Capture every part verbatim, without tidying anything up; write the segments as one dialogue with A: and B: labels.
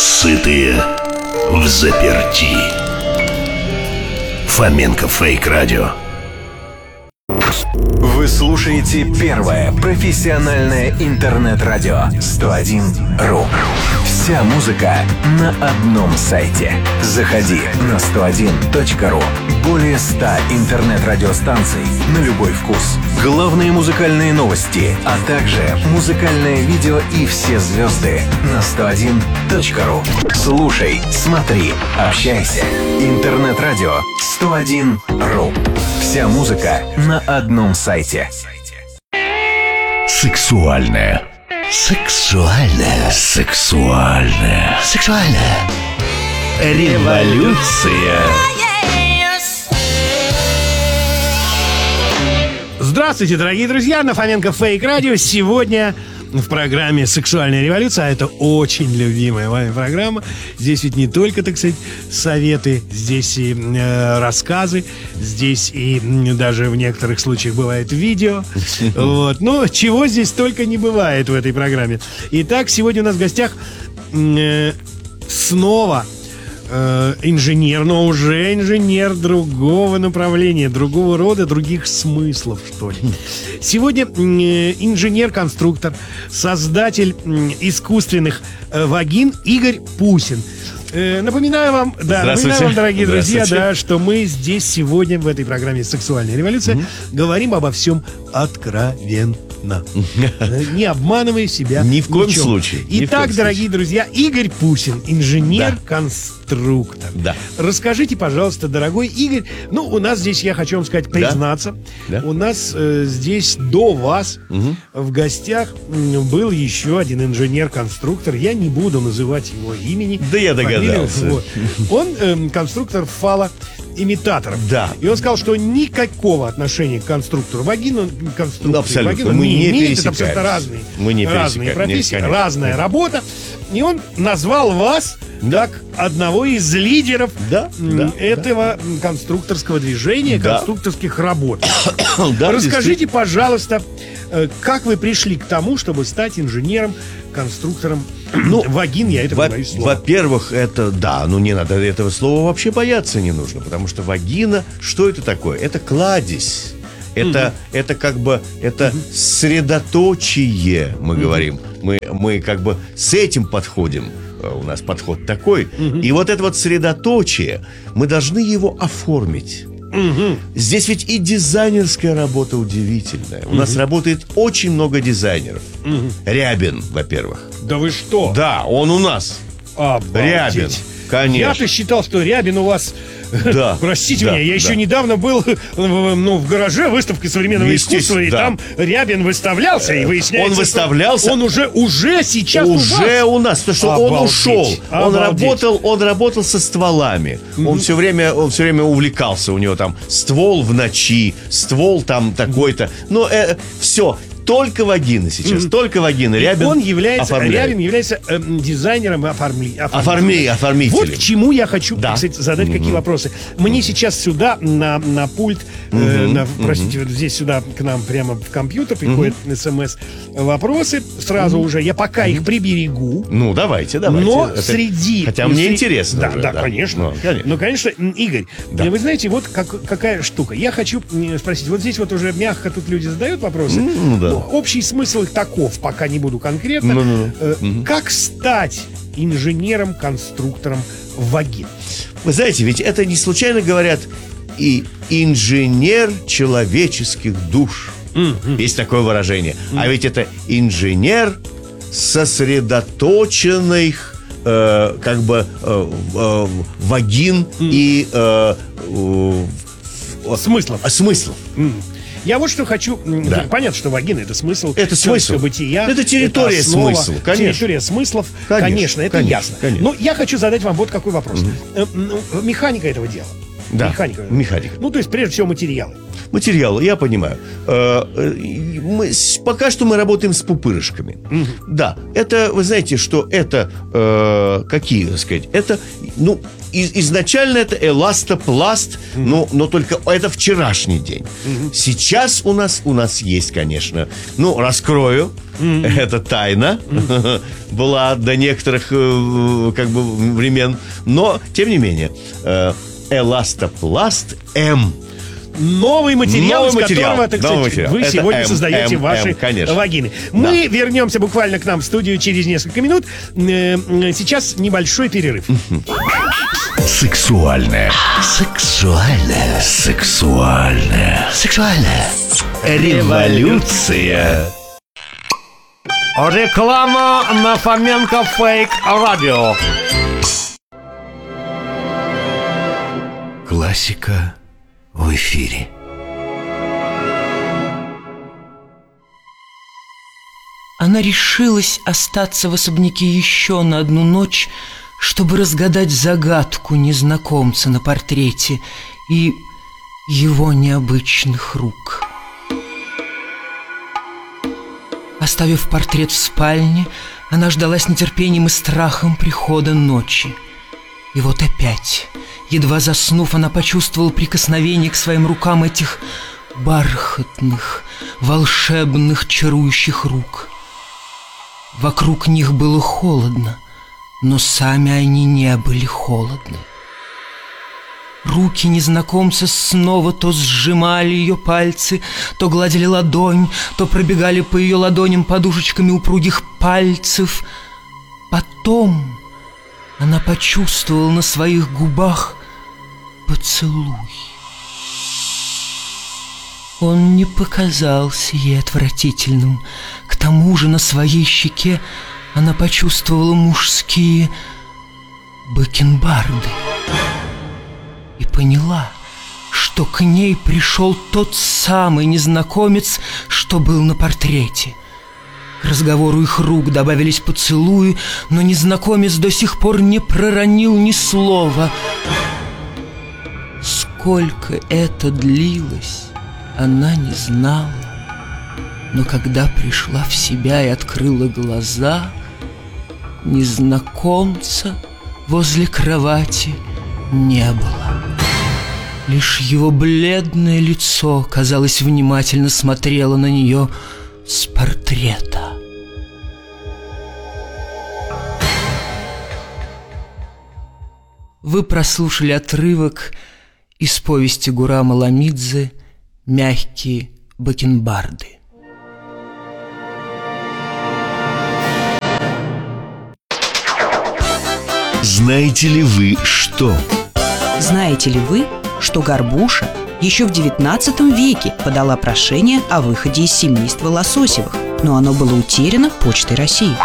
A: Сытые взаперти. Фоменко Фейк Радио.
B: Вы слушаете первое профессиональное интернет-радио сто один ру. Вся музыка на одном сайте. Заходи на сто один точка ру. Более ста интернет-радиостанций на любой вкус. Главные музыкальные новости, а также музыкальное видео и все звезды на сто один точка ру. Слушай, смотри, общайся. Интернет-радио сто один ру. Вся музыка на одном сайте.
A: Сексуальная. Сексуальная. Сексуальная. Сексуальная. Революция.
C: Здравствуйте, дорогие друзья, на Фоменко Фейк Радио. Сегодня в программе «Сексуальная революция», а это очень любимая вами программа. Здесь ведь не только, так сказать, советы, здесь и э, рассказы, здесь и м, даже в некоторых случаях бывает видео. Вот. Ну, чего здесь только не бывает в этой программе. Итак, сегодня у нас в гостях э, снова э, инженер, но уже инженер другого направления, другого рода, других смыслов, что ли. Сегодня э, инженер-конструктор, создатель э, искусственных э, вагин Игорь Пусин. Э, напоминаю вам, да, напоминаю вам, дорогие друзья, да, что мы здесь сегодня в этой программе «Сексуальная революция» mm-hmm. говорим обо всем откровенно. Не обманывая себя.
D: Ни в коем случае.
C: Итак, дорогие друзья, Игорь Пусин, инженер-конструктор.
D: Да.
C: Расскажите, пожалуйста, дорогой Игорь, ну, у нас здесь, я хочу вам сказать, признаться,
D: да?
C: у нас э, здесь до вас угу. в гостях был еще один инженер-конструктор. Я не буду называть его имени.
D: Да я догадался.
C: Вот. Он э, конструктор фала имитаторов.
D: Да.
C: И он сказал, что никакого отношения к конструктору вагину, конструктору
D: абсолютно.
C: вагину
D: Мы
C: не,
D: не
C: имеет. Это абсолютно разные,
D: Мы не
C: разные профессии,
D: не,
C: разная работа. И он назвал вас
D: да.
C: как одного из лидеров
D: да, да,
C: этого
D: да.
C: конструкторского движения,
D: да.
C: конструкторских работ.
D: Да,
C: расскажите, пожалуйста, как вы пришли к тому, чтобы стать инженером, конструктором ну, вагин, я это
D: во-
C: говорю слово.
D: Во-первых, это, да, ну не надо этого слова вообще бояться не нужно, потому что вагина, что это такое? Это кладезь. Это, mm-hmm. это как бы, это mm-hmm. средоточие, мы mm-hmm. говорим. Мы, мы как бы с этим подходим. У нас подход такой. Mm-hmm. И вот это вот средоточие, мы должны его оформить. Mm-hmm. Здесь ведь и дизайнерская работа удивительная. У mm-hmm. нас работает очень много дизайнеров. Mm-hmm. Рябин, во-первых.
C: Да вы что?
D: Да, он у нас.
C: Обалдеть.
D: Рябин, конечно.
C: Я-то считал, что Рябин у вас...
D: Да,
C: простите
D: да,
C: меня, я
D: да.
C: еще недавно был ну, в гараже выставки современного искусства, и
D: да.
C: там Рябин выставлялся, и выясняется,
D: он выставлялся.
C: Он уже, уже сейчас
D: уже у, у нас, потому что
C: Обалдеть.
D: Он ушел.
C: Обалдеть.
D: Он работал, он работал со стволами. Mm-hmm. Он все время, он все время увлекался. У него там ствол в ночи, ствол там такой-то. Но э, все. Только вагины сейчас, mm-hmm. только вагины. Рябин
C: он является,
D: оформляет.
C: Рябин является э, дизайнером и оформли,
D: оформителем. оформителем.
C: Вот к чему я хочу,
D: да.
C: кстати, задать mm-hmm. какие вопросы. Мне mm-hmm. сейчас сюда на, на пульт, mm-hmm. э, на, простите, mm-hmm. вот здесь сюда к нам прямо в компьютер приходят mm-hmm. смс-вопросы. Сразу mm-hmm. уже я пока mm-hmm. их приберегу.
D: Ну, давайте, давайте.
C: Но
D: Это...
C: среди...
D: Хотя мне
C: среди...
D: интересно
C: Да,
D: уже,
C: да,
D: да,
C: конечно.
D: Ну, конечно.
C: Ну, конечно, Игорь,
D: да.
C: вы знаете, вот как, какая штука. Я хочу спросить, вот здесь вот уже мягко тут люди задают вопросы.
D: Mm-hmm. Да.
C: Ну, общий смысл их таков, пока не буду конкретно.
D: Mm-hmm.
C: Э,
D: mm-hmm.
C: Как стать инженером-конструктором вагин?
D: Вы знаете, ведь это не случайно говорят и инженер человеческих душ. Mm-hmm. Есть такое выражение. Mm-hmm. А ведь это инженер сосредоточенных э, как бы э, э, вагин mm-hmm. и э, э,
C: смыслов.
D: смыслов.
C: Mm-hmm. Я вот что хочу...
D: Да.
C: Понятно, что вагина — это смысл.
D: Это смысл.
C: Бытия.
D: Это территория
C: это основа,
D: смысла. Конечно.
C: Территория смыслов.
D: Конечно,
C: конечно это
D: конечно,
C: ясно.
D: конечно.
C: Но я хочу задать вам вот какой вопрос.
D: Угу.
C: Механика этого дела.
D: Да,
C: Механика.
D: механика.
C: Ну, то есть, прежде всего, материалы.
D: Материалы, я понимаю. Мы, пока что мы работаем с пупырышками. Угу. Да, это, вы знаете, что это, э, какие, так сказать, это, ну, из, изначально это эластопласт, угу. но, но только это вчерашний день. Угу. Сейчас у нас, у нас есть, конечно, ну, раскрою, mm-hmm. это тайна mm-hmm. была до некоторых как бы времен. Но, тем не менее, Эластопласт М.
C: Новый материал,
D: Новый
C: из которого,
D: материал,
C: так
D: новый
C: сказать,
D: материал.
C: вы
D: Это
C: сегодня
D: М,
C: создаете
D: М,
C: ваши
D: М, конечно.
C: вагины.
D: Да.
C: Мы вернемся буквально к нам в студию через несколько минут. Сейчас небольшой перерыв.
A: Сексуальная. Сексуальная. Сексуальная. Сексуальная. Революция.
C: Реклама на Фоменко Фейк Радио.
A: Классика в эфире.
E: Она решилась остаться в особняке еще на одну ночь, чтобы разгадать загадку незнакомца на портрете и его необычных рук. Оставив портрет в спальне, она ждала с нетерпением и страхом прихода ночи. И вот опять, едва заснув, она почувствовала прикосновение к своим рукам этих бархатных, волшебных, чарующих рук. Вокруг них было холодно, но сами они не были холодны. Руки незнакомца снова то сжимали ее пальцы, то гладили ладонь, то пробегали по ее ладоням подушечками упругих пальцев. Потом она почувствовала на своих губах поцелуй. Он не показался ей отвратительным. К тому же на своей щеке она почувствовала мужские бакенбарды и поняла, что к ней пришел тот самый незнакомец, что был на портрете. К разговору их рук добавились поцелуи, но незнакомец до сих пор не проронил ни слова. Сколько это длилось, она не знала. Но когда пришла в себя и открыла глаза, незнакомца возле кровати не было. Лишь его бледное лицо, казалось, внимательно смотрело на нее с портрета. Вы прослушали отрывок из повести Гурама Ламидзе «Мягкие бакенбарды».
A: Знаете ли вы что?
F: Знаете ли вы, что Горбуша еще в девятнадцатом веке подала прошение о выходе из семейства Лососевых, но оно было утеряно Почтой России?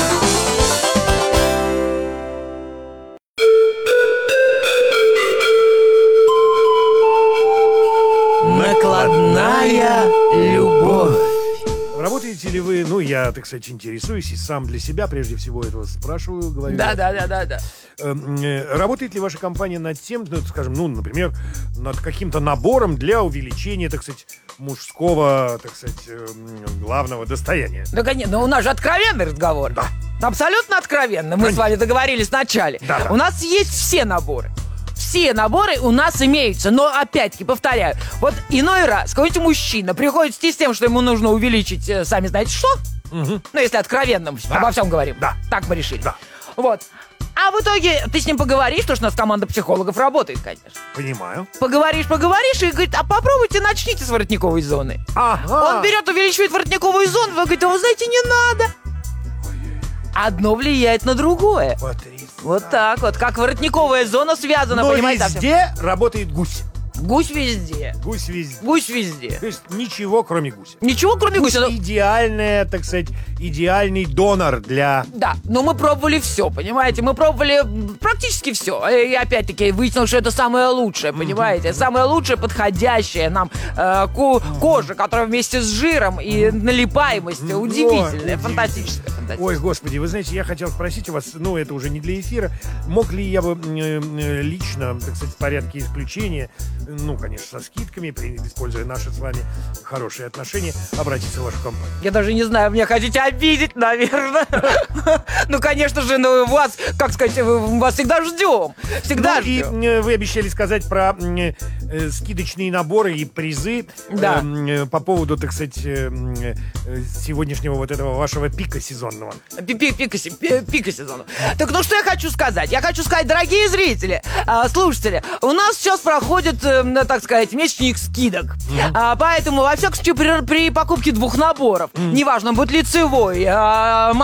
E: Накладная любовь.
C: Работаете ли вы, ну, я, так сказать, интересуюсь и сам для себя, прежде всего, этого спрашиваю, говорю.
E: Да, да, да, да, да.
C: Э, э, работает ли ваша компания над тем, ну, скажем, ну, например, над каким-то набором для увеличения, так сказать, мужского, так сказать, э, главного достояния?
G: Да, конечно, но у нас же откровенный разговор.
C: Да.
G: Абсолютно откровенно. Мы
C: Конечно.
G: с вами договорились вначале.
C: Да, да.
G: У нас есть все наборы. Все наборы у нас имеются, но опять-таки, повторяю, вот иной раз какой-нибудь мужчина приходит с тем, что ему нужно увеличить, э, сами знаете что?
C: Угу.
G: Ну, если откровенно,
C: Да.
G: обо всем говорим.
C: Да.
G: Так мы решили.
C: Да.
G: Вот. А в итоге ты с ним поговоришь, потому что у нас команда психологов работает, конечно.
C: Понимаю.
G: Поговоришь, поговоришь, и говорит, а попробуйте начните с воротниковой зоны.
C: Ага.
G: Он берет, увеличивает воротниковую зону, вы говорите, а вы знаете, не надо. Одно влияет на другое.
C: Потрясающе.
G: Вот так вот, как воротниковая зона связана,
C: Но
G: понимаете?
C: везде работает гусь.
G: Гусь везде.
C: Гусь везде.
G: Гусь везде.
C: То есть ничего, кроме гуся.
G: Ничего, кроме
C: Гусь
G: гуся. Ну,
C: идеальная, так сказать, идеальный донор для...
G: да, но мы пробовали все, понимаете? Мы пробовали практически все. И опять-таки выяснилось, что это самое лучшее, понимаете? Самое лучшее, подходящее нам э, ко- кожа, которая вместе с жиром и налипаемостью удивительная,
C: Ой,
G: фантастическая. фантастическое.
C: Ой, господи, вы знаете, я хотел спросить у вас, ну, это уже не для эфира, мог ли я бы э, э, лично, так сказать, в порядке исключения, ну, конечно, со скидками, при, используя наши с вами хорошие отношения, обратиться в вашу компанию?
G: Я даже не знаю, меня хотите обидеть, наверное. Ну, конечно же, ну, вас, как сказать, вас всегда ждем. Всегда
C: Ну, и
G: ждем.
C: э, вы обещали сказать про э, э, скидочные наборы и призы
G: Да.
C: э, э, по поводу, так сказать, э, э, сегодняшнего вот этого вашего пика сезонного.
G: Пи- пи- Пика, се- пи- пика сезона. Так, ну что я хочу сказать? Я хочу сказать, дорогие зрители, а, слушатели, у нас сейчас проходит, э, ну, так сказать, месячник скидок. А, поэтому, во всяком случае, при, при покупке двух наборов, неважно, будет лицевой, а,